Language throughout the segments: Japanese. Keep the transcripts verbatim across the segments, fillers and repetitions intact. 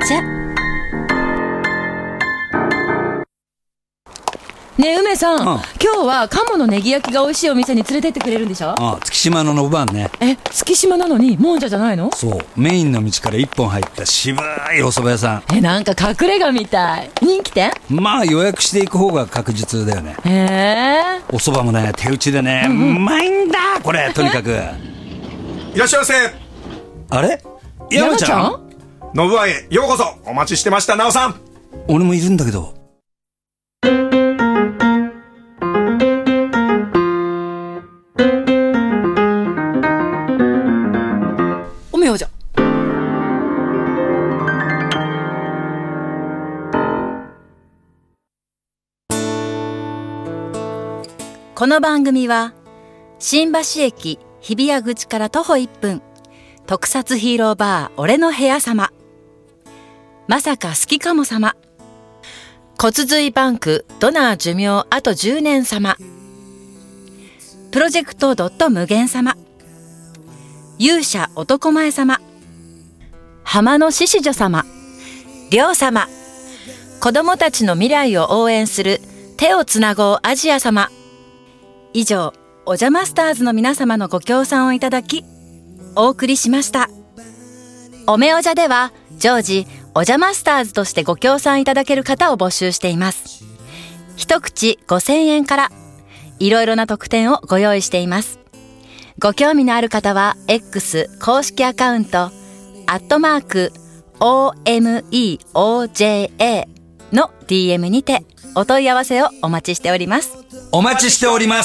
茶。 ねえ梅さん、 うん、 今日は鴨のネギ焼きが美味しいお店に連れてってくれるんでしょ。 ああ、月島ののぶばんね。 え、月島なのにもんじゃじゃないの？ そう、メインの道から一本入った渋いお蕎麦屋さん。 え、なんか隠れ家みたい。人気店？ まあ予約していく方が確実だよね。 へえ。 お蕎麦もね、手打ちでね、うんうん、うまいんだこれ。とにかくいらっしゃいませ。 あれ、山ちゃん？ のぶばんへようこそ。お待ちしてました。なおさん。 俺もいるんだけど。 おみょうじゃ。 この番組は新橋駅日比谷口から徒歩いっぷん、特撮ヒーローバー俺の部屋様、まさか好きかも様、骨髄バンクドナー寿命あとじゅうねん様、プロジェクトドット無限様、勇者男前様、浜の獅子女様、りょう様、子供たちの未来を応援する手をつなごうアジア様。以上、おじゃマスターズの皆様のご協賛をいただきお送りしました。おめおじゃでは常時おじゃマスターズとしてご協賛いただける方を募集しています。一口ごせんえんからいろいろな特典をご用意しています。ご興味のある方は X 公式アカウントアットマーク オーエムイーオージェーエー の ディーエム にてお問い合わせをお待ちしております。 お待ちしております。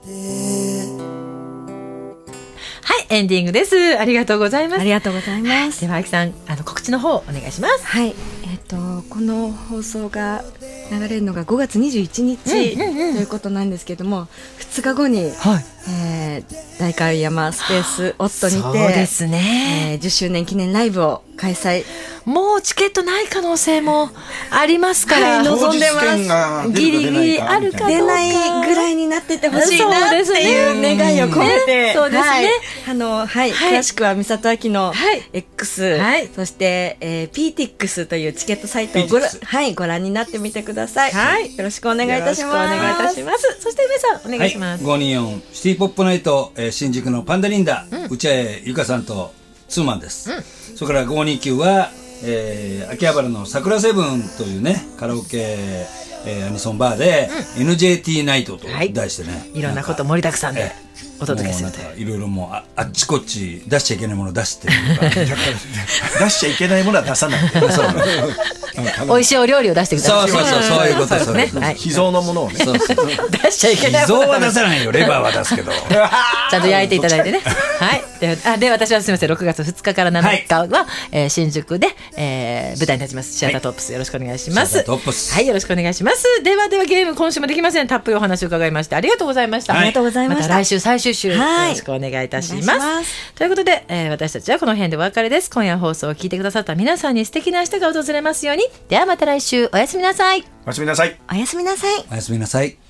はい、エンディングです。ありがとうございます。 ありがとうございます。 ではあきさん、あの告知の方お願いします。 はい、えっとこの放送が流れるのがごがつにじゅういちにち、うんうんうん、ということなんですけども、ふつかごに、はい、えー、代官山スペースオットにて、 そうですね、 えー、じゅっしゅうねん記念ライブを開催。 もうチケットない可能性もありますから、 はい、望んでます。 ギリギリあるかどうか、 出ないぐらいになっててほしいなっていう願いを込めて、 そうですね、はい、 あの、はい、はい、詳しくは美里亜紀の X、 はい、 そして、えー、ピーティックス というチケットサイトをご覧、はい、ご覧になってみてください。はい、よろしくお願いいたします。 よろしくお願いいたします。そして梅さんお願いします。 はい、ごにーよんシティポップナイト、えー、新宿のパンダリンダ、うん、内江ゆかさんとツーマンです、うん、それからごにーきゅうは、えー、秋葉原の桜セブンというねカラオケ、えー、アニソンバーで、うん、エヌジェーティー ナイトと題してね、はい、 いろんなこと盛りだくさんでお届けするという、 いろいろもう あ, あっちこっち出しちゃいけないものを出してる出しちゃいけないものは出さない美味しいお料理を出してください。 そうそうそう、そういうことですね。 秘蔵のものをね、そうそう出しちゃいけない。 秘蔵は出さないよ、レバーは出すけどちゃんと焼いていただいてねはい。で, あで私はすみません、ろくがつふつかからなのかは、はい、えー、新宿で、えー、舞台に立ちますシアタートップス、よろしくお願いします。シアタートップス、はい、よろしくお願いします。ではではゲーム今週もできません。たっぷりお話を伺いましてありがとうございました。 はい、ありがとうございました。 また来週最終週、はい、よろしくお願いいたします。ますということで、えー、私たちはこの辺でお別れです。今夜放送を聞いてくださった皆さんに素敵な明日が訪れますように。ではまた来週、おやすみなさい。 おやすみなさい。 おやすみなさい。 おやすみなさい。